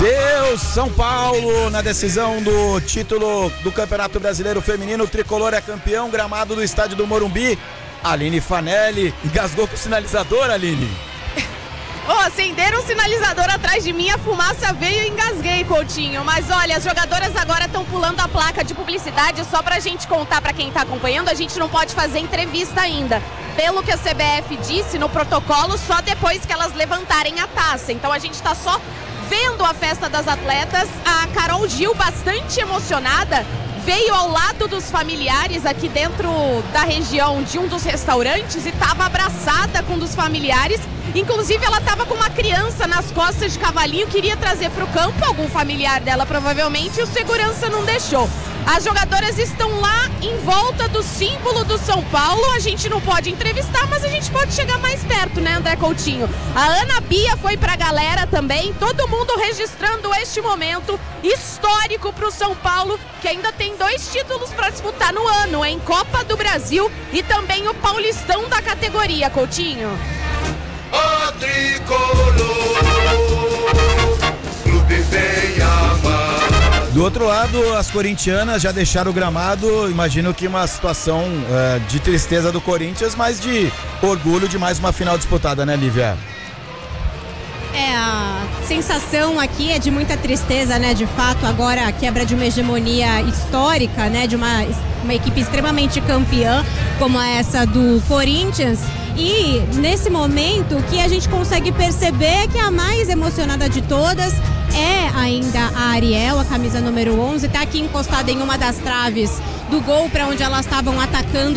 Deus, São Paulo, na decisão do título do Campeonato Brasileiro Feminino, o tricolor é campeão, gramado do estádio do Morumbi. Aline Fanelli engasgou com o sinalizador, Aline. Acenderam o sinalizador atrás de mim, a fumaça veio e engasguei, Coutinho. Mas olha, as jogadoras agora estão pulando a placa de publicidade. Só pra gente contar pra quem tá acompanhando, a gente não pode fazer entrevista ainda. Pelo que a CBF disse no protocolo, só depois que elas levantarem a taça. Então a gente tá só vendo a festa das atletas. A Carol Gil, bastante emocionada, veio ao lado dos familiares aqui dentro da região de um dos restaurantes e estava abraçada com um dos familiares. Inclusive, ela estava com uma criança nas costas de cavalinho, queria trazer para o campo algum familiar dela, provavelmente, e o segurança não deixou. As jogadoras estão lá em volta do símbolo do São Paulo. A gente não pode entrevistar, mas a gente pode chegar mais perto, né, André Coutinho? A Ana Bia foi pra galera também, todo mundo registrando este momento histórico pro São Paulo, que ainda tem 2 títulos para disputar no ano, em Copa do Brasil e também o Paulistão da categoria, Coutinho. O tricolor, clube bem amado. Do outro lado, as corintianas já deixaram o gramado. Imagino que uma situação de tristeza do Corinthians, mas de orgulho de mais uma final disputada, né, Lívia? A sensação aqui é de muita tristeza, né? De fato, agora a quebra de uma hegemonia histórica, né? De uma equipe extremamente campeã, como essa do Corinthians. E nesse momento que a gente consegue perceber que a mais emocionada de todas é ainda a Ariel, a camisa número 11, tá aqui encostada em uma das traves do gol para onde elas estavam atacando